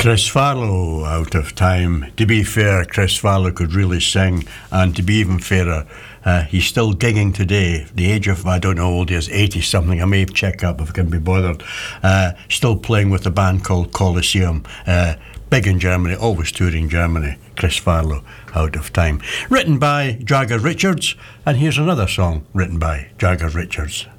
Chris Farlow, Out of Time. To be fair, Chris Farlow could really sing, and to be even fairer, he's still gigging today. The age of, I don't know how old he is, 80 something. I may check up if I can be bothered. Still playing with a band called Colosseum. Big in Germany, always touring Germany. Chris Farlow, Out of Time. Written by Jagger Richards, and here's another song written by Jagger Richards.